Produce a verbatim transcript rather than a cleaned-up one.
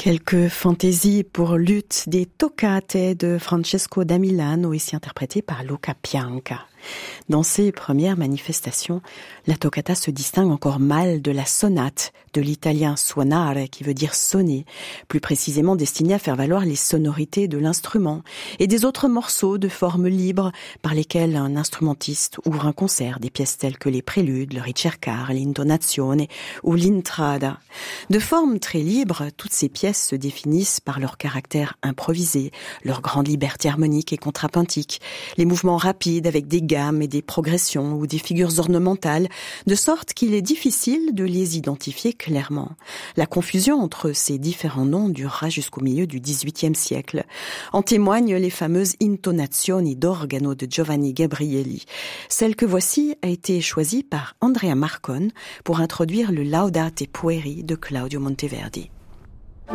Quelques fantaisies pour luth des toccate de Francesco da Milano, ici interprétées par Luca Pianca. Dans ses premières manifestations, la toccata se distingue encore mal de la sonate, de l'italien suonare qui veut dire sonner, plus précisément destinée à faire valoir les sonorités de l'instrument, et des autres morceaux de forme libre par lesquels un instrumentiste ouvre un concert, des pièces telles que les préludes, le ricercar, l'intonazione ou l'intrada. De forme très libre, toutes ces pièces se définissent par leur caractère improvisé, leur grande liberté harmonique et contrapuntique, les mouvements rapides avec des gammes et des progressions ou des figures ornementales, de sorte qu'il est difficile de les identifier clairement. La confusion entre ces différents noms durera jusqu'au milieu du dix-huitième siècle. En témoignent les fameuses intonazioni d'organo de Giovanni Gabrieli. Celle que voici a été choisie par Andrea Marcon pour introduire le Laudate Pueri de Claudio Monteverdi.